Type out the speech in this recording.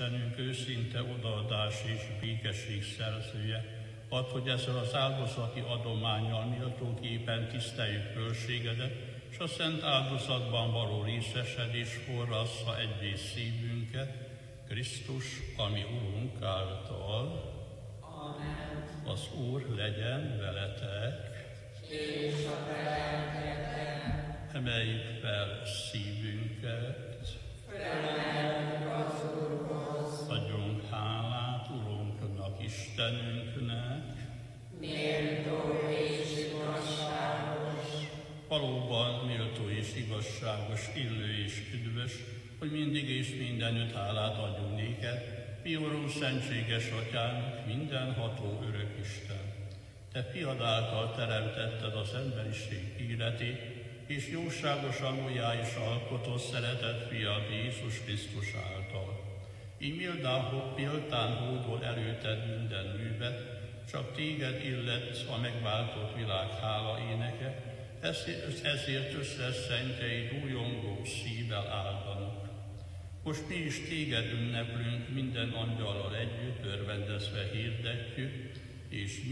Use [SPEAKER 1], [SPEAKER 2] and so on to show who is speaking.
[SPEAKER 1] Istenünk, őszinte odaadás és békesség szerzője, add, hogy ezzel az áldozati adománnyal méltóképpen tiszteljük bölségedet, és a szent áldozatban való részesedés forrassza egyrészt szívünket, Krisztus, ami Urunk által.
[SPEAKER 2] Amen.
[SPEAKER 1] Az Úr legyen veletek,
[SPEAKER 2] És a te lelkedben.
[SPEAKER 1] Emeljük fel szívünket,
[SPEAKER 2] Felemeljük az Úrhoz.
[SPEAKER 1] adjunk hálát Urunknak, Istenünknek.
[SPEAKER 2] Méltó és igazságos.
[SPEAKER 1] Valóban méltó és igazságos, illő és üdvös, hogy mindig és mindenütt hálát adjunk néked, mi Urunk, szentséges Atyánk, mindenható örök Isten. Te fiad által teremtetted az emberiség életét, és jóságosan újjá is alkotott szeretett fiad Jézus Krisztus által. Így méltán hódol előtted minden művet, csak téged illet a megváltott világ hála éneke, ezért összes szentjeid újongó szívvel áldanak. Most mi is téged ünneplünk, minden angyallal együtt örvendezve hirdetjük, és